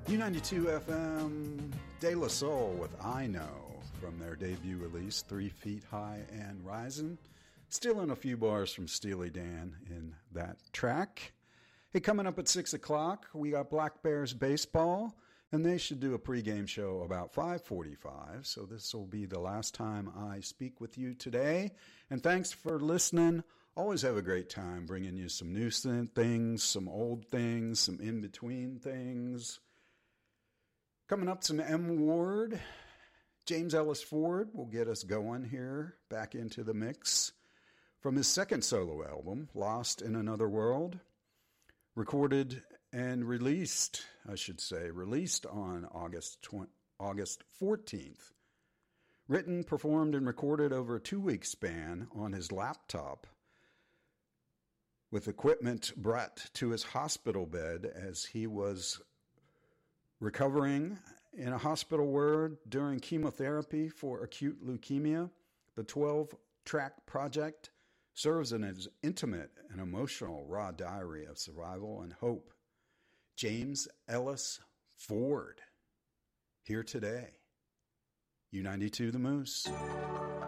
U92 FM, De La Soul with I Know, from their debut release, 3 Feet High and Rising. Stealing a few bars from Steely Dan in that track. Hey, coming up at 6 o'clock, we got Black Bears baseball, and they should do a pregame show about 5:45, so this will be the last time I speak with you today. And thanks for listening. Always have a great time bringing you some new things, some old things, some in-between things. Coming up, some M. Ward. James Ellis Ford will get us going here, back into the mix. From his second solo album, Lost in Another World, recorded and released on August 14th. Written, performed, and recorded over a 2-week span on his laptop, with equipment brought to his hospital bed as he was recovering in a hospital ward during chemotherapy for acute leukemia. The 12-track project serves as an intimate and emotional raw diary of survival and hope. James Ellis Ford, here today. U92 The Moose.